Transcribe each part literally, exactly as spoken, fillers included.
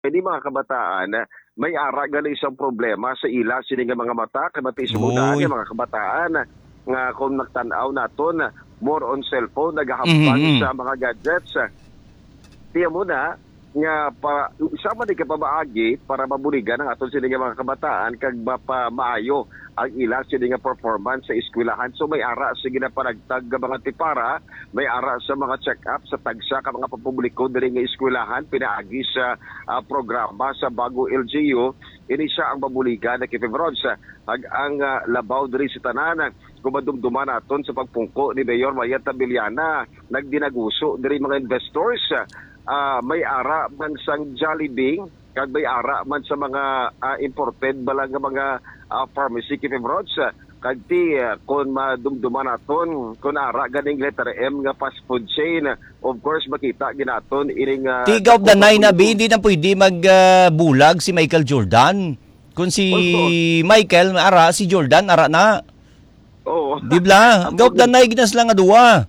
Hindi mga kabataan, na may ara gali isang problema sa ila sini nga mga mata kabati sa mudaan Uy. nga mga kabataan nga kung nagtan-aw naton more on cellphone nagahambang Mhm. sa mga gadgets. Tiya mo na nga pa isa man di ka pabaagi para mabuligan ang aton sini nga mga kabataan kag mapamaayo ang ila sini nga performance sa eskwelahan. So may ara sa ginapanagtag nga mga tipara, may ara sa mga check-up sa tagsa ka mga papubliko diri nga eskwelahan pinaagi sa ah, programa sa bago L G U. Ini siya ang mabuligan na kifebron sa ag ang ah, labaw diri sa tanan kumadumduman naton sa pagpungko ni Mayor Mayat Tabiliana nagdinaguso diri mga investors. Ah, may ara man sang Jollibee kag may ara man sa mga ah, imported bala nga mga ah, pharmacy kifebrods kag ti ah, kung madumduman naton kung ara ganing letter M nga fast food chain, of course makita ginaton ining uh, Tigaw the nine na B, hindi na pwede magbulag si Michael Jordan. Kung si Michael ara, si Jordan ara na. Oo. Di ba? Gaw the nine ginas lang nga duwa.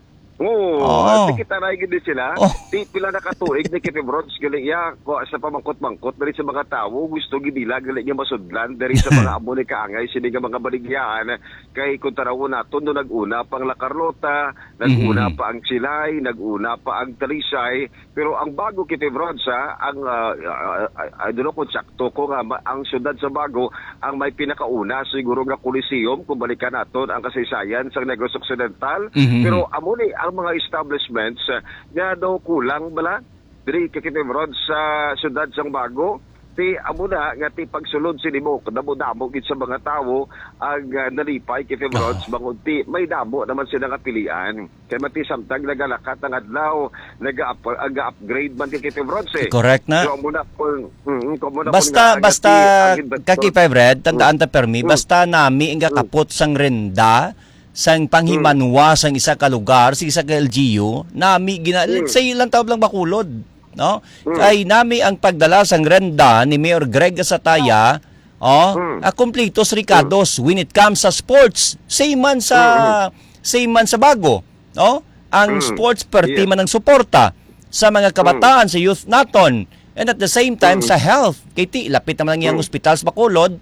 Oo, Oo. oh. Kita na gid sila. Oh. Di pila na katuig ni kifebrods gali ya ko sa pamangkot-mangkot diri sa mga tawo gusto gid nila gali nga masudlan diri sa mga amo ni kaangay sini nga mga baligyan kay kun tanaw naton no naguna pang La Carlota, naguna Mhm. pa ang Silay, naguna pa ang Talisay, pero ang bago kifebrods sa ang uh, uh, I don't know kung sakto ko nga ma- ang syudad sa bago ang may pinakauna siguro nga Coliseum kung balikan naton ang kasaysayan sa Negros Occidental. Mhm. Pero amo ni ang mga establishments uh, nga daw kulang bala diri kifebron sa syudad sang bago ti amo na nga ti pagsulod sinimo damo-damo gid sa mga tawo ang uh, nalipay kifebron Oh. bangod ti may damo naman sila nga pilian kay mati samtang nagalakat ang adlaw naga-upgrade man ti kifebron eh. Correct na. So, amo na kung mm, kung amo na Basta kung nga, basta agad ti- agad kaki bato. five red tandaan ta permi Mm. basta nami nga kapot sang renda sang panghimanwa sang isa ka lugar sa isa ka L G U nami gina Mm. let's say ilang taon lang bakulod no Mm. kay nami ang pagdala sang renda ni Mayor Greg Sataya oh Mm. a completos ricados when it comes sa sports same man sa same man sa bago no ang Mm. sports perti Yeah. man ang suporta sa mga kabataan sa youth naton and at the same time sa health kay ti lapit naman ang iyang Mm. ospital sa Bacolod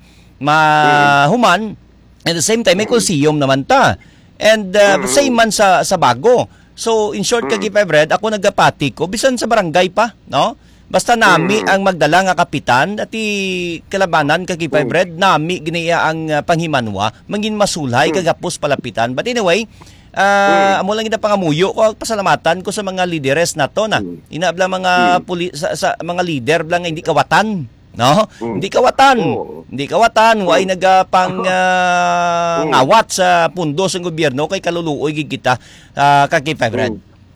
mahuman at the same time may coliseum naman ta and uh, Mm. same man sa sa bago so in short kagi Red ako nagapati ko bisan sa barangay pa no basta nami Mm. ang magdala nga kapitan at kalabanan kagi Red nami ginaya ang uh, panghimanwa mangin masulay kagapos palapitan but anyway uh, amo lang ida pangamuyo ko pasalamatan ko sa mga lideres nato na inabla mga puli, sa, sa mga leader blang hindi kawatan no hindi kawatan Oo. hindi kawatan way nagapang uh, ngawat sa pundo sa gobyerno kay kaluluoy gid kita uh, kagi Red.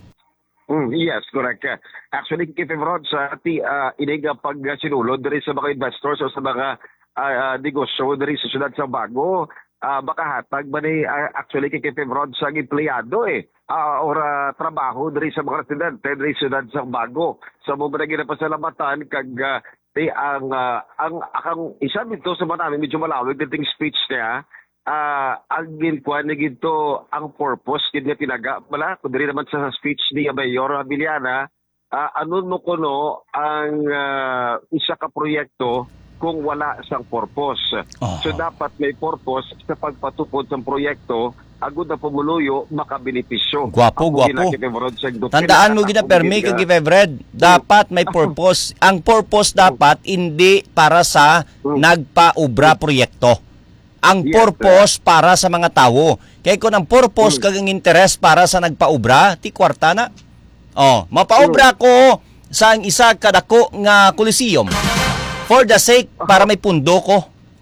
Mm, yes, correct. Actually, kifebron sa ti uh, iniga pag sinulod diri sa mga investors o sa mga uh, negosyo diri sa syudad sa Bago, uh, baka hatag ba ni uh, actually kifebron sa empleyado eh. Uh, or uh, trabaho diri sa mga residente diri sa syudad sa Bago. Sa mo ba ginapasalamatan kag uh, ti ang uh, ang akang isa dito sa mga namin medyo malawig diting speech niya. Ah, ang ginkuan na ginto ang purpose gid nga tinaga bala kun diri naman sa speech ni Mayor Abiliana, ah, anon mo kuno ang ah, isa ka proyekto kung wala sang purpose. Oh. So dapat may purpose sa pagpatupod sang proyekto agud na pumuluyo makabenepisyo. Gwapo, Ako gwapo. ginakitemorod sa doktor. Tandaan mo gina permi kag Red dapat may purpose ang purpose dapat hindi para sa nagpaubra proyekto ang Yes, purpose para sa mga tao. Kaya kung ang purpose kag ang interest para sa nagpaubra, ti kwarta na. Oh, mapaubra ko sa ang isa kadako nga coliseum for the sake para may pundo ko.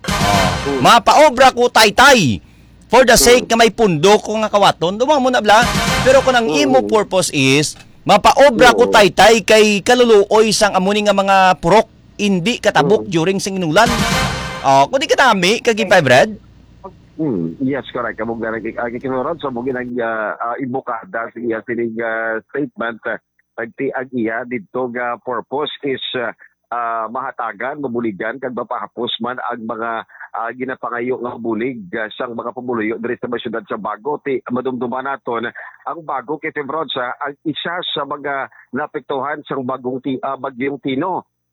Oh, mapaobra ko taytay for the sake nga may pundo ko nga kawaton. Dumang mo na bla. Pero kung ang imo purpose is mapaobra ko taytay kay kaluluoy sang amuni nga mga purok hindi katabok during sing inulan. Oh, kung di ka nami, kagi Red? Hmm, yes, correct. Kamong ganang kikinurod sa mong ginang uh, uh, ibukada sa iya sining uh, statement. Pagti ang iya dito nga purpose is uh, uh, mahatagan, mabuligan, kag mapahapos man ang mga uh, ginapangayo nga bulig uh, sang mga pamuluyo diri sa syudad sa Bago. Ti madumduman naton ang Bago kay Febron sa ang isa sa mga napektuhan sang bagong ti, uh, bagyong Tino.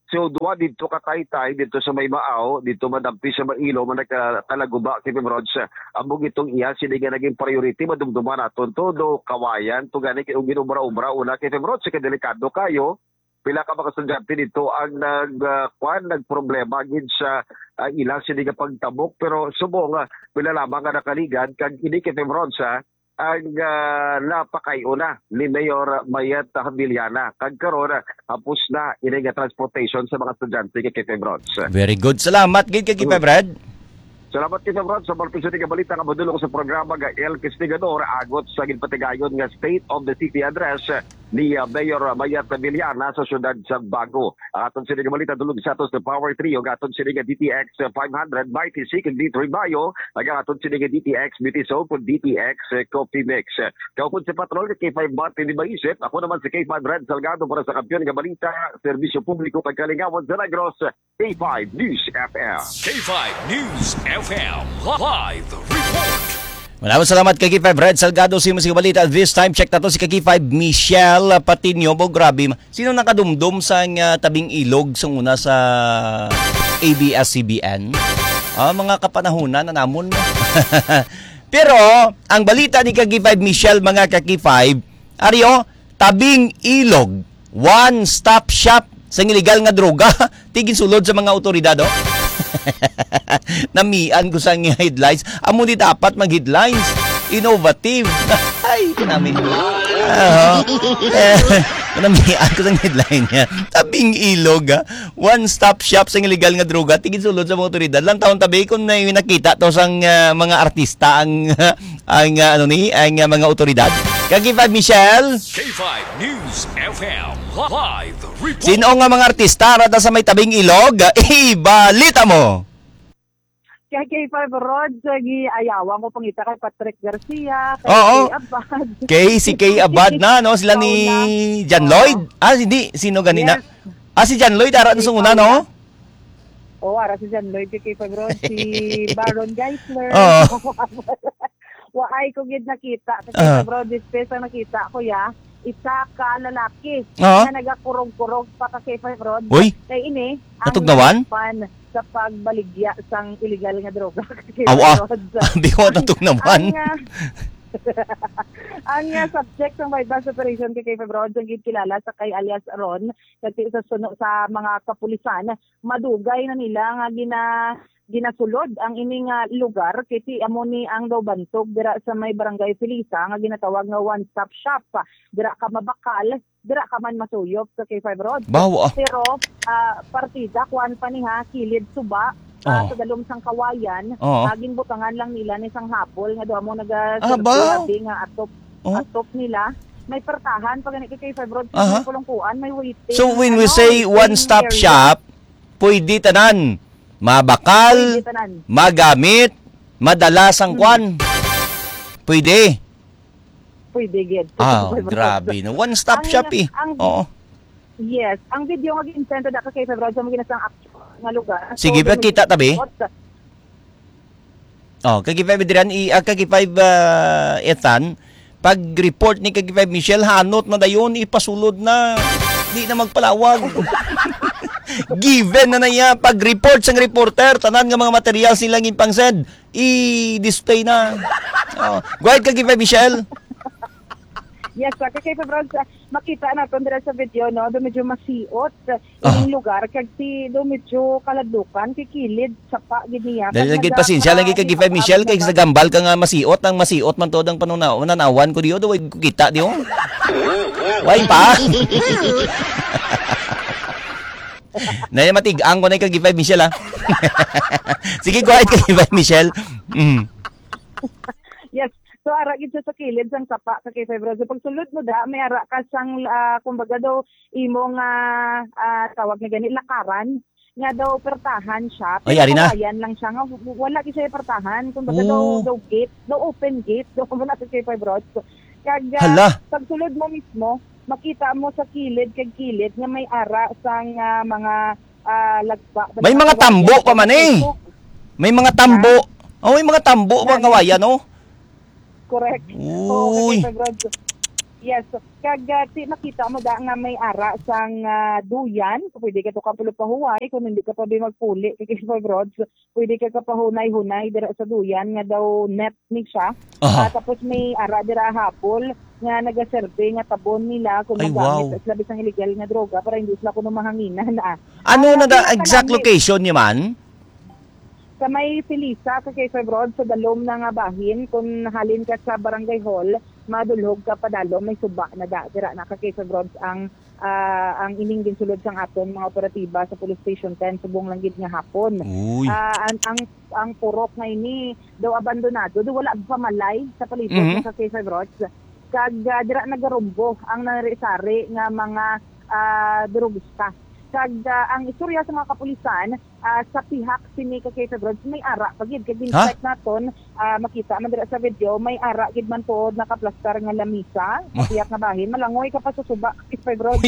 So duwa dito kataytay dito sa may Maaw, dito madampi sa Mailo, man nakalaguba kay Rods. Ambog itong iya sini nga naging priority madumduman aton todo kawayan to gani kay ginubra-ubra una kay Rods kay delikado kayo. Pila ka mga estudyante dito ang nag uh, kwan nagproblema gid sa uh, ilang sini nga pagtabok pero subong uh, pila lamang nga nakaligan kag ini kay Rods ang uh, napakayo na ni Mayor Mayet Habiliana. Kag karon hapos na ini nga transportation sa mga estudyante kay K F Rods. Very good. Salamat gid kay K F Brad. Salamat K F Rods sa balpiso nga balita nga modulong sa programa nga El Castigador agot sa ginpatigayon nga State of the City address ni uh, Mayor Mayet Habiliana sa syudad sa Bago. Aton sini nga balita dulog sa atos the Power Trio aton sini nga D T X five hundred by T C kag D three Bayo aton sini nga D T X Beauty Soap kag D T X uh, Coffee Mix. Kaupod si Patrol K five Bat hindi maisip. Ako naman si K five Red Salgado para sa kampiyon nga balita, serbisyo publiko kag kalingawan sa Negros, K five News F M. K five News F M live report. Maraming salamat kay K five Red Salgado si Musika Balita. This time check na to si K five Michelle Patinio. Bo, grabe. Sino nakadumdum sa uh, tabing ilog sa una sa A B S C B N? Ah, mga kapanahunan na namon. Pero ang balita ni K five Michelle mga K five, ariyo, tabing ilog, one-stop shop sa illegal nga droga. Tigin sulod sa mga otoridad, oh. Namian ko sa headlines. Amo di dapat mag-headlines. Innovative. Ay, namin. Uh, eh, namian ko sa headline niya. Tabing ilog, ha? One-stop shop sa illegal nga droga. Tigin sulod sa mga otoridad. Lang taon tabi kung na nakita to sa uh, mga artista ang, uh, ang uh, ano ni, ang uh, mga otoridad. K five Michelle. K five News F M live report. Sino nga mga artista rada sa may tabing ilog? Ibalita mo. Kaya K five Rod, gi ayawa mo pangita kay Patrick Garcia, kay Oo. Kay Abad. Kay si Kay Abad na, no? Sila ni John Lloyd. Ah, hindi. Sino ganina? Yes. Ah, si John Lloyd. Ara na sa una, no? Oo, ara si John Lloyd, kay K five Rod, si Baron Geisler. Oo. Waay ko gid nakita. Kasi Ah. uh. Bro, this space ang nakita ko ya, isa ka lalaki Oo. na nagakurog-kurog pa ka K five Rod. Uy. Kay ini, Natugnawan? fan sa pagbaligya sang illegal nga droga. Aw, ah. Di ko natug naman. Ang, uh, ang uh, subject ng bypass operation kay K five Rod, ang kilala sa kay alias Ron, kasi sa suno sa mga kapulisan, madugay na nila nga gina ginasulod ang ining uh, lugar kiti amo ni ang daw bantog dira sa may barangay Felisa nga ginatawag nga one stop shop. Dira ka mabakal, dira ka man masuyop sa K five Rod. Bawa. Pero uh, partida kuan pa ni ha kilid suba uh, Oh. sa dalom sang kawayan, Oh. naging butangan lang nila ni sang hapol nga daw mo naga Ah, ba? nga atop Oh. atop nila. May pertahan pag ganito kay K five Rod, Aha. may kulungkuan, may waiting. So when we ano, say waiting one-stop area. shop, pwede tanan. Mabakal, Pwede tanan. magamit, madalas ang kwan. Pwede. Pwede gid. Ah, K five Rod. grabe. No? One-stop Ang- shop eh. ang- Oo. Yes, ang video nga gi-intended ako kay February sa mga ginasang actual nga lugar. Sige, ba, kita tabi? Oh, kay five diran i uh, kay five uh, Ethan, pag report ni kay five Michelle hanot na dayon ipasulod na. Di na magpalawag. Given na na iya pag-report sang reporter tanan nga mga materials silang ipang-send i-display na. Oh, go ahead kay five Michelle. Yes, sa kay February makita naton dira sa video no, do medyo masiot Ah. yung lugar kag si do medyo kaladlukan kay kilid sa pa gid niya. Dali Kag lang gid naga- pasensya lang gid kay five Michelle kay sa gambal ka nga masiot ang masiot man to ang panunaw nanawan ko diyo do way ko kita diyo. Way pa. Naya matig-ang ko na kay five Michelle ha. Sige go ahead kay five Michelle. Mm. Yes. So ara gid siya sa kilid sang sapa sa kay February. So, pagsulod mo da may ara ka sang ah, kumbaga daw imong uh, tawag na gani lakaran nga daw pertahan siya. Ay, ari na. Kawayan lang siya nga wala gid siya pertahan kumbaga daw Oh. daw gate, daw open gate, daw mo na sa kay February. So, kag ah, Hala. pagsulod mo mismo makita mo sa kilid kag kilid nga may ara sang ah, mga ah, lagpa. May mga tambo pa man eh. May mga tambo. Oh, may mga tambo bang kawayan no? Correct. Uy. Oo, kasi February. Yes, kag uh, ti makita mo da nga may ara sang uh, duyan, so pwede ka to kapulo pahuway kung hindi ka pa di magpuli kay Rods, pwede ka kapahunay-hunay dira sa duyan nga daw net ni siya. Aha. Ah, tapos may ara dira hapol nga nagaserve nga tabon nila kung Ay, magamit wow. sa labis ng illegal nga droga para hindi sila kuno mahanginan na. Ano Ah, na da pinaka exact namin- location niya man? Sa may Pilisa sa Quezon Road sa dalom na nga bahin kung halin ka sa Barangay Hall madulhog ka padalo may suba na da dira na ka Quezon Road ang ah, ang ining ginsulod sang aton mga operatiba sa Police Station ten subong langgit nga hapon. Uy. Ah, ang, ang ang purok nga ini daw abandonado do wala pa malay sa palibot Mhm. sa Quezon Road kag ah, dira nagarumbo ang narisari nga mga ah, drogista. Kag ah, ang istorya sa mga kapulisan ah, sa pihak sini ka Quezon Road may ara pagid kag inspect naton ah, makita man dira sa video may ara gid man pod nakaplastar nga lamisa sa pihak nga bahin malangoy ka pa sa suba Quezon Road.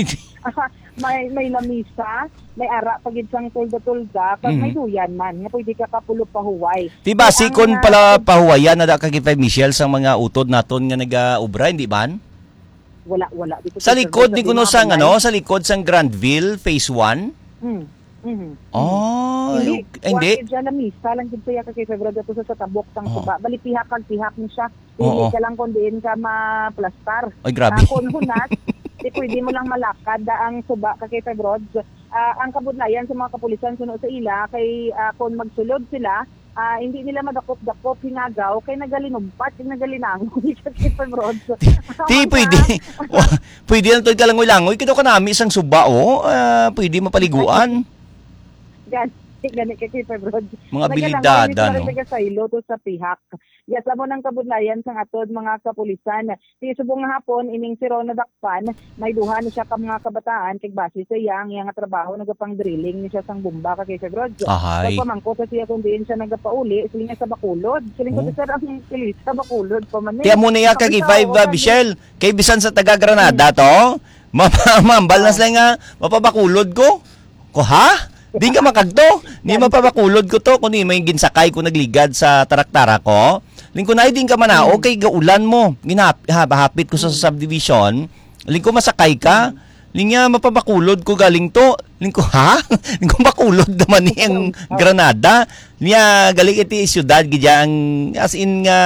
may may lamisa may ara pagid sang tulda-tulda kag may Mhm. duyan man nga pwede ka kapulo pahuway. Di ba si Ang, kon ah, pala pahuwayan na da kay Five Michelle sa mga utod naton nga naga-ubra, hindi man? wala wala dito Sa Quezon likod Road, ni sa kuno mga sang balay. ano, sa likod sang Grandville Phase one? Mm. Mhm. Oh, Hindi, ay, hindi. Hindi. Diyan na misa lang gid siya kay February to sa tabok sang Oo. suba. Bali pihak kag pihak ni siya. Oo. Hindi ka lang kun diin ka ma-plastar. Ay, grabe. Ah, kung hunat, di pwede mo lang malakad da ang suba ka kay February. Ah, ang kabudlayan sa mga kapulisan suno sa ila kay ah, kung magsulod sila, ah, hindi nila madakop-dakop hingagaw kay nagalinumpat, kay nagalinangoy sa kay February. Ti pwede. Pwede na to kalangoy-langoy kito kanami isang suba oh. Ah, pwede mapaliguan. Gani, gani kay kay February. Mga abilidad, ano? Ano? Sa ilo to sa pihak. Yes, amo ng kabudlayan sang atod mga kapulisan. Di subong nga hapon ining si Rona Dakpan, may duha ni siya ka mga kabataan kay base sa iyang iyang nga trabaho nagapang drilling ni siya sang bomba ka kay February. Ahay. Pagpamangko sa siya kung diin siya nagapauli, siling sa Bakulod. Siling ko Oh. sir ang pilis sa Bakulod pa man. Tiya mo na ya kay Five uh, Michelle. Kay bisan sa taga Granada to. Mamambal na sila nga mapabakulod ko. Ko ha? Di ka makagto. Di mapabakulod ko to kundi may ginsakay ko nagligad sa taraktara ko. Lingko na din ka manao kay gaulan mo. Ginahapit ko sa subdivision. Lingko masakay ka. Linya mapabakulod ko galing to. Lingko ha? Lingko bakulod naman ni ang Granada. Linya galing iti syudad gidya ang as in nga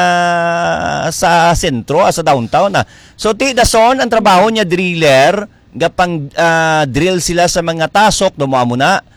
sa sentro, sa downtown na. So ti dason ang trabaho niya driller, gapang ah, drill sila sa mga tasok, dumo mo na.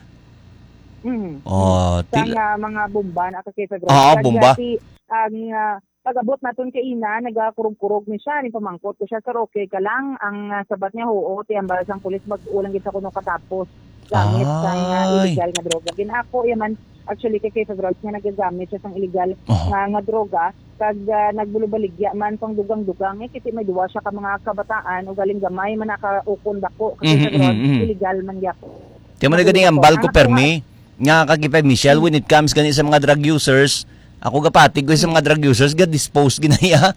Mm. Oh, Sa til- nga mga bomba na kay February. Oo, bomba. Ang ah, pag-abot naton kay ina nagakurog-kurog ni siya ni pamangkot ko siya sir okay ka lang ang ah, sabat niya oo ti ambal sang pulis mag-ulang gid sa kuno katapos gamit sang ah, Ay. illegal nga droga gin ako yaman actually kay February nga nagagamit siya sang illegal Oh. nga, nga droga kag uh, nagbulubaligya man pang dugang-dugang eh kiti may duwa siya ka mga kabataan o galing gamay man nakaukon dako kay Mhm, February mhm, mhm. illegal man gyapon. Tiyan mo na gani ang balko permi. Nga kay Five Michelle, when it comes gani sa mga drug users, ako gapatig ko sa mga drug users, ga dispose ginaya.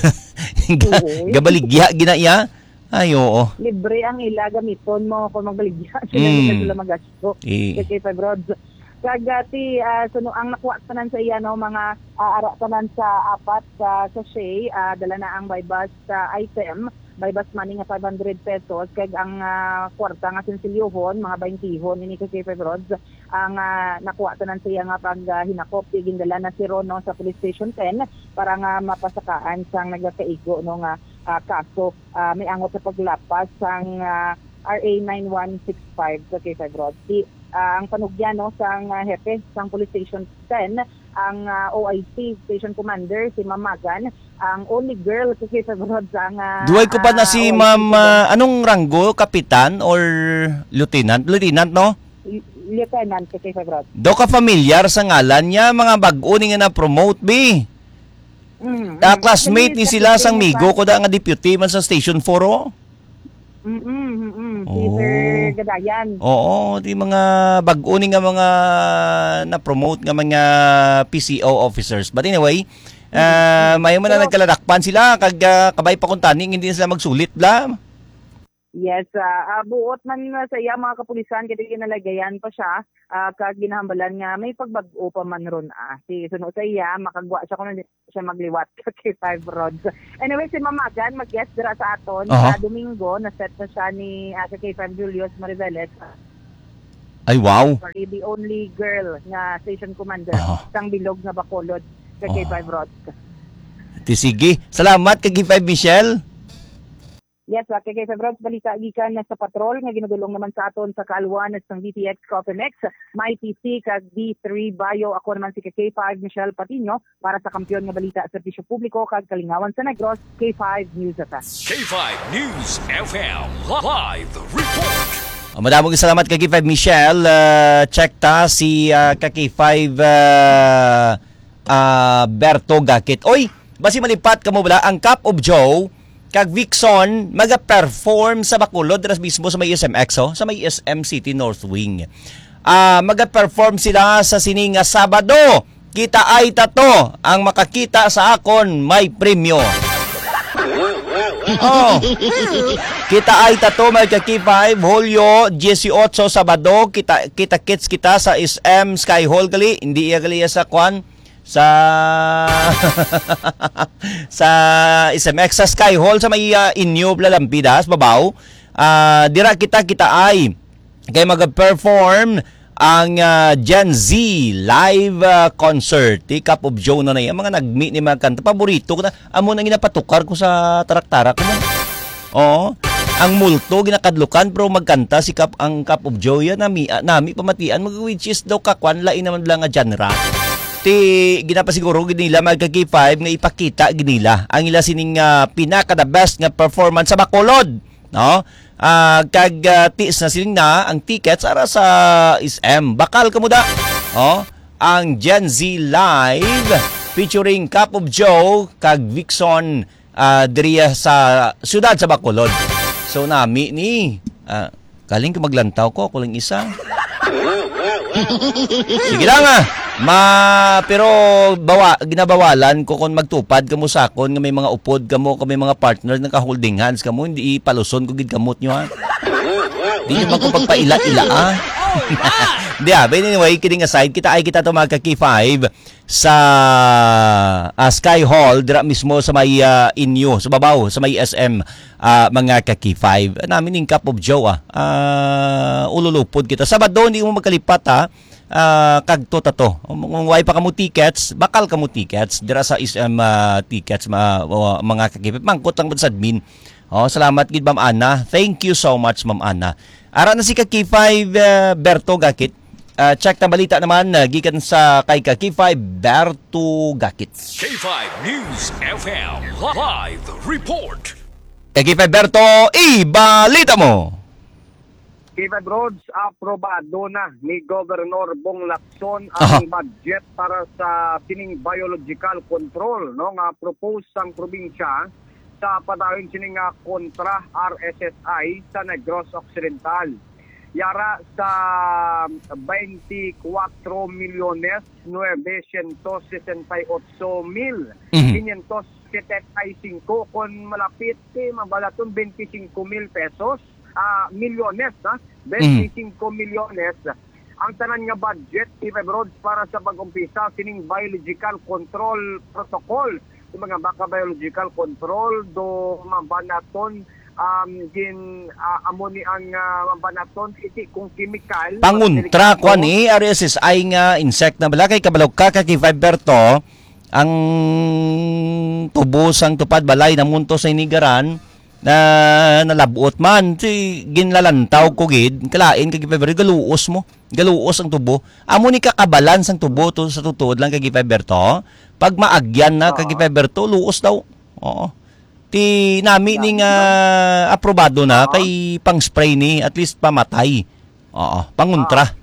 Ga- Oo. Gabaligya ginaya. Ay, oo. Libre ang ila gamiton mo kung magbaligya sila Mm. mm. sila magasto Eh. kay February. Kagati uh, suno ang nakuha tanan sa iya no mga uh, ara tanan sa apat sa sachet uh, dala na ang buy bus uh, item buy bus money nga five hundred pesos kag ang uh, kwarta nga sensilyohon mga baintihon ini kay February ang uh, nakuha tanan sa iya nga pag uh, hinakop gindala na si Rono sa police station ten para nga mapasakaan sang nagakaigo no nga uh, kaso uh, may angot sa paglapas sang uh, R A nine one six five sa kay February. Uh, ang panugyan no sang uh, hepe sang Police Station ten ang uh, O I C Station Commander si Mamagan ang only girl kasi sa Brod sang uh, Duway ko pa na si uh, O I C Ma'am, ah, anong ranggo? Kapitan or lieutenant? Lieutenant, no? Lieutenant kasi sa Brod. Do ka familiar sa ngalan niya, mga bag-o ni nga na-promote, bi. Mm, Ta classmate ni sila sang migo ko da nga deputy man sa Station four, oh. Mm mm mm si Oh. Sir Gadayan. Oo, di mga bag-o ni nga mga na-promote nga mga P C O officers. But anyway, uh, may mo na nagkaladakpan sila kag uh, kabay pa kuntaning hindi na sila magsulit bla. Yes, ah, ah, buot man sa iya mga kapulisan kaya ginalagayan pa siya ah, kag ginahambalan nga may pagbag-o pa man ron ah. Si suno sa iya makagwa siya kuno siya magliwat sa K five Rods. Anyway, si Mamagan mag-guest dira sa aton Aha. sa Domingo na set na siya ni ah, sa K five Julius Mariveles. Ay, wow. The only girl nga station commander Aha. sang bilog nga Bacolod sa K five Rods. Ti sige. Salamat kay K five Michelle. Yes, sa K five Rods, balita gikan na sa patrol nga ginudulong naman sa aton sa Kalwan at sang D T X Cofinex, may P C kag D three Bio. Ako naman si K five Michelle Patino para sa kampiyon nga balita sa serbisyo publiko kag kalingawan sa Negros, K five News F M. K five News F M Live Report. Uh, Madamong salamat kay K five Michelle. Uh, check ta si uh, K five uh, uh, Berto Gakit. Oy, basi malipat kamo bala ang Cup of Joe kag Vixon maga-perform sa Bacolod dras mismo sa may S M X oh, sa may S M City North Wing. Ah, uh, maga-perform sila sa sining Sabado. Kita ay tato ang makakita sa akon may premyo. Oh. Kita ay tato may K five Hulyo eighteen Sabado kita kita kits kita sa S M Sky Hall gali hindi iya gali sa kwan sa sa S M X sa Sky Hall sa may uh, Inyo Lampidas babaw. Uh, dira kita kita ay kay mag-perform ang uh, Gen Z live uh, concert ti Cup of Joe na na yan. Mga nag-meet ni mga kanta paborito ko na amo nang ginapatukar ko sa tarak-tarak ko. Oo. Ang multo ginakadlukan pero magkanta si Cup ang Cup of Joe yan nami uh, nami pamatian mag which is daw kakwan lain naman lang nga genre. Ti ginapasiguro ginila mag K five nga ipakita ginila ang ila sining uh, pinaka the best nga performance sa Bacolod, no? Uh, kag uh, tiis na sining na ang tickets ara sa S M. Bakal kamo da. Oh, ang Gen Z Live featuring Cup of Joe kag Vixon uh, diriya sa siyudad sa Bacolod. So nami ni uh, kaling ko maglantaw ko kuling isa. Sige lang ah. Ma pero bawa ginabawalan ko kung magtupad kamo sakon nga may mga upod kamo kami mga partners naka holding hands kamo hindi ipaluson ko gid kamot nyo ha. Di nyo magpagpaila-ila ah. Di ah, but anyway, kidding aside, kita ay kita to mga K five sa uh, Sky Hall dira mismo sa may uh, Inyo, sa babaw, sa may S M uh, mga K five. Namin yung Cup of Joe ah. Uh, ululupod kita. Sabado hindi mo magkalipat ha. Uh, kagto tato. Kung way pa kamo tickets, bakal kamo tickets dira sa S M uh, tickets ma, uh, mga K five. Mangkot lang sa admin. Oh, salamat gid Ma'am Ana. Thank you so much Ma'am Ana. Ara na si K five uh, Berto Gakit. Uh, check na balita naman uh, gikan sa kay K five Berto Gakit. K five News F M Live Report. K five Berto, ibalita mo. K five Roads, aprobado na ni Governor Bong Lacson Aha. ang budget para sa sining biological control, no, nga propose sang probinsya sa padawin sining nga kontra R S S I sa Negros Occidental. Yara sa veinticuatro millones novecientos sesenta y ocho mil quinientos setenta y cinco kon malapit ti mabalaton veinticinco mil pesos. Uh, milyones, ha? veinticinco mm. milyones. Ang tanan nga budget, K five Roads para sa pag-umpisa, sining biological control protocol. Yung mga baka biological control, do mabanaton, um, gin, uh, amoni ang uh, mabanaton, iti kung chemical. Panguntra ko ni R S S I nga insect na bala kay kabalog ka K five Berto, ang tubo sang tupad balay na munto sa inigaran, na nalabuot man si ginlalantaw ko gid kalain kay K five galuos mo galuos ang tubo amo ni kakabalans ang tubo to sa tutuod lang kay K five Berto pag maagyan na kay K five Berto luos daw oo ti nami ning uh, aprobado na kay pang spray ni at least pamatay oo panguntra.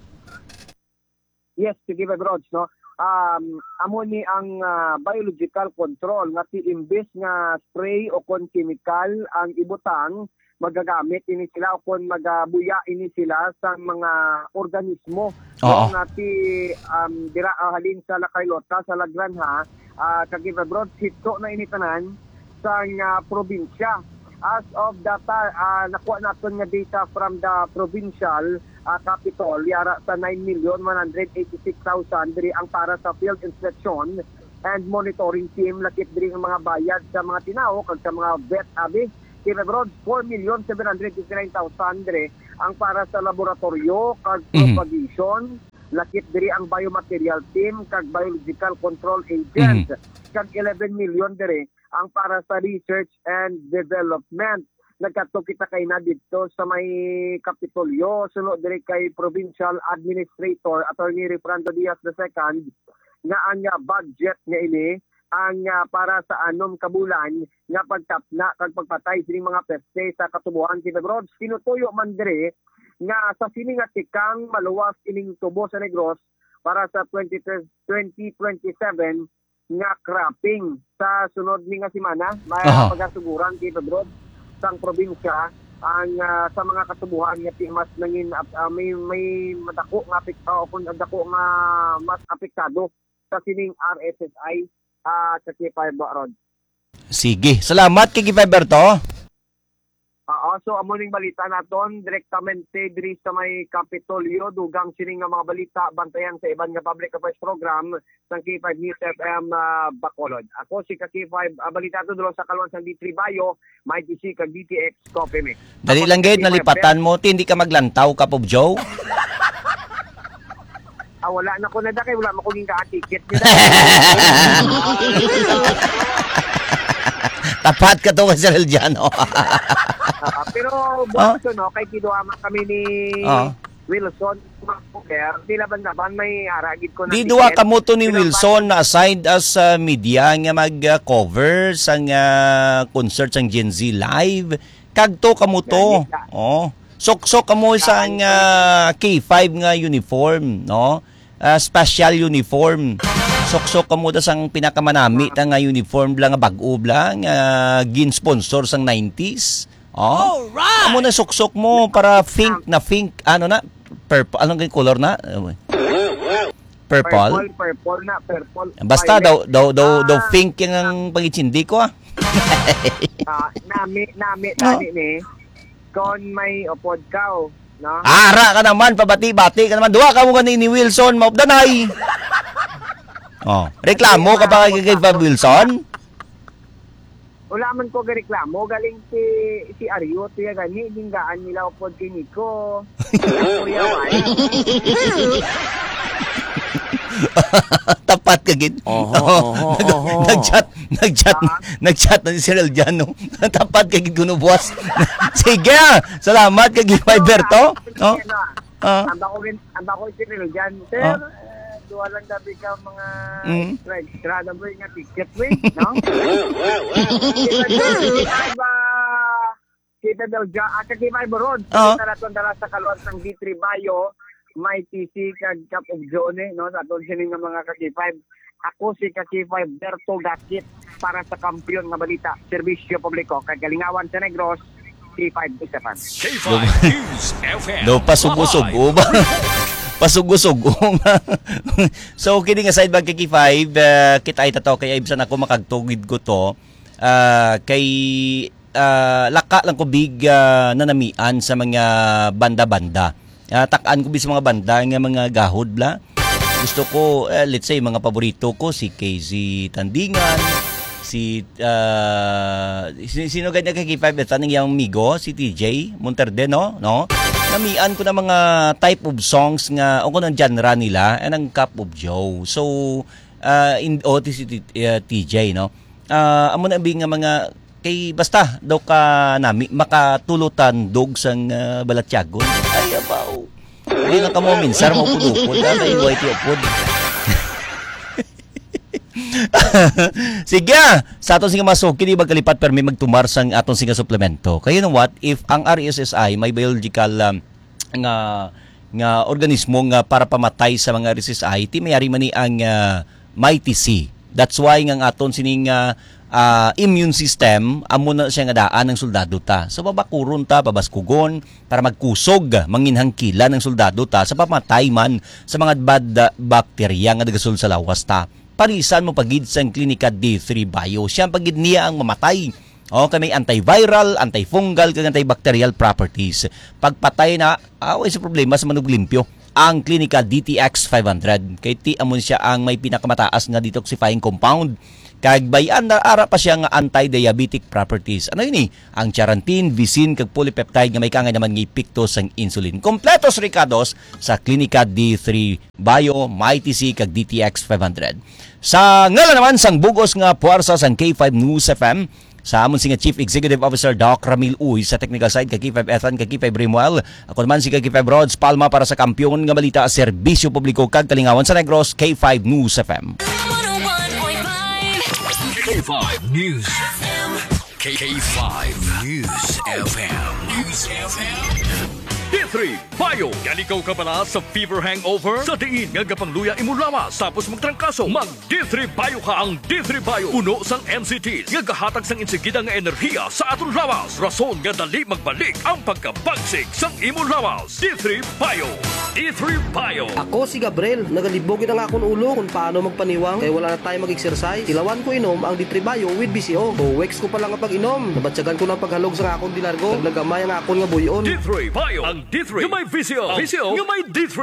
Yes, K five Roads, no. Um, amo ni ang uh, biological control nga ti imbes nga spray o kon chemical ang ibutang magagamit ini sila o kon magabuya ini sila sa mga organismo nga ti um, dira uh, halin sa Lakaylota sa Lagranha uh, kag Road hito na ini tanan sa uh, probinsya. as of data, uh, nakuha natin nga data from the provincial uh, capital, yara sa nine million one hundred eighty-six thousand diri ang para sa field inspection and monitoring team, lakit diri ang mga bayad sa mga tinaw kag sa mga vet abi. Kaya abroad, four million seven hundred fifty-nine thousand diri ang para sa laboratorio kag propagation, mm-hmm. lakit diri ang biomaterial team kag biological control agent, mm-hmm. kag eleven million diri ang para sa research and development. Nagkato kita kay na dito sa may Kapitolyo, sunod diri kay Provincial Administrator Attorney Refrando Diaz the second, nga ang uh, budget nga ini ang uh, para sa anom kabulan nga pagtapna kag pagpatay sining mga peste sa katubuhan sa Negros. Tinutuyo man dire nga sa sini nga tikang maluwas ining tubo sa Negros para sa twenty twenty-seven nga cropping sa sunod ni nga semana. May uh-huh. pagasuguran kay Pedro sang probinsya ang uh, sa mga katubuhan nga mas nangin uh, may may madako nga apekto uh, kung dako nga mas apektado sa sining R S S I uh, sa K five Rod. Sige, salamat kay K five Berto. Oo, so amo ning balita naton direktamente diri sa may Kapitolyo, dugang sining nga mga balita bantayan sa iban nga public affairs program sang K five News F M uh, Bacolod. Ako si K five uh, balita to dulo sa kalwan sang D three Bayo, may D C kag D T X Coffee Mix. Dali lang gid nalipatan mo, hindi ka maglantaw ka Pop Joe. Ah, wala na ko na da kay wala mo kung ka ticket nila. Tapat ka to kay Sir Eldiano. uh, pero buwan oh? no, kay kiduama kami ni oh. Wilson Mapuker, di laban-laban may aragid ko na di duwa ka mo to ni Wilson na assigned as uh, media nga mag-cover uh, sang uh, concert sang Gen Z Live. Kagto ka mo to. Oh. Sok-sok ka mo sang uh, K five nga uniform, no? Uh, special uniform. Sok-sok ka mo da sang pinakamanami ta nga uniform lang nga bag-o lang uh, gin-sponsor sang nineties. Oh. Alright. Amo na sok-sok mo para pink na pink ano na purple anong color na? Purple. Purple, purple na, purple. Basta daw daw daw, daw pink yung ang pangitsindi ko ah. uh, nami nami tani oh. ni kon may upod ka no? Ara ka naman, pabati-bati ka naman. Duwa ka mo kanini Wilson, maupdanay. Oh, reklamo ka ba kay kay Wilson? Wala man ko reklamo, galing si si Aryo, tiya gani dinggaan nila upod kay Nico. Kuya Wai. Tapat ka gid. Oh, oh, oh, oh. Nag-chat, nag-chat, uh, nag-chat na si Sir Eldiano. Tapat ka gid kuno boss. Sige, salamat kay Berto. Oh. Ah. Amba ko amba ko si Sir Eldiano. Sir, oh. uh, duwa lang dabi ka mga mm. extra na boy nga ticket we, no? Ba kita daw ja at kay Five Road. Kita naton dala sa kaluan sang D three Bayo. May T C kag Cap of Jone, no? Sa atong sining nga mga ka K five. Ako si ka K five Berto Gakit para sa kampiyon nga balita, serbisyo publiko kag Galingawan sa Negros, K five Isapan. K five News F M. Do pasugo-sugo ba? Pasugo-sugo. So kini nga side bag kay K five, uh, kita ita to kay ibsan ako makagtugid ko to. Uh, kay uh, laka lang ko big uh, nanamian sa mga banda-banda. Uh, takaan ko bis mga banda nga mga gahod bla. Gusto ko uh, let's say mga paborito ko si K Z Tandingan, si uh, sino ganyan kay K five tanong yung amigo si T J Monterde no no. Namian ko na mga type of songs nga o kuno genre nila and ang Cup of Joe. So uh, in O T C uh, T J no. Uh, amo na bing nga mga kay basta daw ka nami makatulutan dog sang uh, balatyagon. Ay abaw. Hindi na ka mo minsan mo pudupod na kay white upod. Sige, sa atong singa masok kini magkalipat permi magtumar sang atong singa suplemento. Kaya you know what, if ang R S S I may biological um, nga nga organismo nga para pamatay sa mga R S S I, ti mayari man ni ang uh, may T C. That's why nga aton sining uh, uh, immune system amo na siya nga daan ng soldado ta. So babakuron ta, babaskugon para magkusog manginhang kila ng soldado ta sa pamatay man sa mga bad uh, bacteria nga nagasul sa lawas ta. Parisan mo pagid sa klinika D three Bayo. Siya pagid niya ang mamatay O, kay may antiviral, antifungal, kag antibacterial properties. Pagpatay na, away sa problema sa manug limpyo. Ang Clinica D T X five hundred. Kay ti amon siya ang may pinakamataas nga detoxifying compound. Kag bayan na ara pa siya nga anti-diabetic properties. Ano yun eh? Ang charantin, visin, kag polypeptide nga may kangay naman ng epekto sang insulin. Kompletos ricados sa Clinica D three Bio, Mighty C, kag D T X five hundred. Sa ngala naman sang bugos nga puwersa sang K five News F M, sa amon si nga Chief Executive Officer Doc Ramil Uy sa technical side kay K five Ethan kay K five Rimuel. Ako naman si K five Rods Palma para sa kampyon nga balita serbisyo publiko kag kalingawan sa Negros K five News F M. K five News F M. K five News F M. News F M. D three Bio. Yan ikaw ka pala sa fever hangover? Sa diin nga gapangluya imo lawas tapos magtrangkaso. Mag D three Bio ka. Ang D three Bio uno sang N C Ts nga gahatag sang insigida nga enerhiya sa aton lawas. Rason nga dali magbalik ang pagkabagsik sang imo lawas. D three Bio. D three Bio. Ako si Gabriel, nagalibog ang akong ulo kung paano magpaniwang kaya wala na tayo mag-exercise. Tilawan ko inom ang D three Bio with B C O. O weeks ko pa lang ang pag-inom. Nabatsagan ko ng paghalog sa akong dilargo. Naglagamay ang akong nga buyon. D three Bio. Ang D three. Yung may V C O. V C O. Yung may D three.